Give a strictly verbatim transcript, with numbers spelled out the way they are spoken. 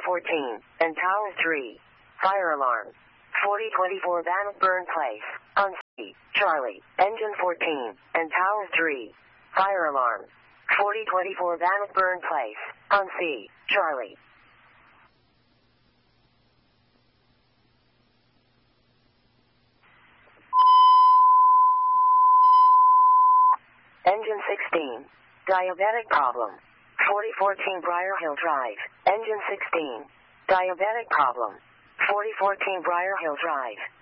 fourteen, and Tower three. Fire alarm. forty twenty-four Bannockburn Place, on C, Charlie, Engine fourteen, and Tower three. Fire alarm. forty twenty-four Bannockburn Place, on C, Charlie. Engine sixteen. Diabetic problem. forty fourteen Briar Hill Drive. Engine sixteen. Diabetic problem. forty fourteen Briar Hill Drive.